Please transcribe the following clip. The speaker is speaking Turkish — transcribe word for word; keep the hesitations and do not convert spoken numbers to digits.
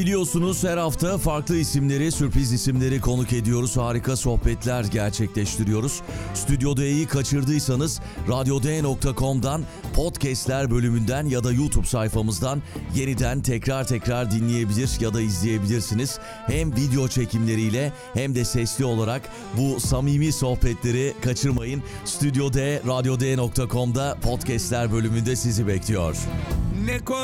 Biliyorsunuz her hafta farklı isimleri, sürpriz isimleri konuk ediyoruz. Harika sohbetler gerçekleştiriyoruz. Stüdyo D'yi kaçırdıysanız radyo d nokta com'dan podcastler bölümünden ya da YouTube sayfamızdan yeniden tekrar tekrar dinleyebilir ya da izleyebilirsiniz. Hem video çekimleriyle hem de sesli olarak bu samimi sohbetleri kaçırmayın. Stüdyo D, radyo d nokta com'da podcastler bölümünde sizi bekliyor. Ne